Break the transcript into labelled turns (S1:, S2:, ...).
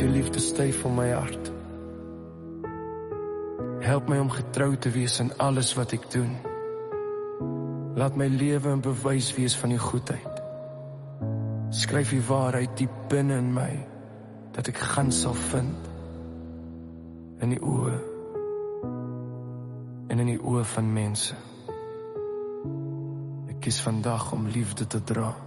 S1: die liefde styf om my hart. Help my om getrou te wees in alles wat ek doen. Laat my lewe 'n bewys wees van die goedheid. Skryf die waarheid diep binne in my, dat ek gans sal vind. In die oë en in die oë van mense. Ek kies vandag om liefde te dra.